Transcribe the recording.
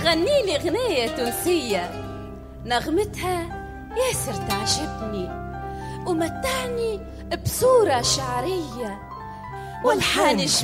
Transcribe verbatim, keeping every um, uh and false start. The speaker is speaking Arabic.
غني لي غنية تونسية نغمتها ياسر تعجبني ومتعني بصورة شعرية والحان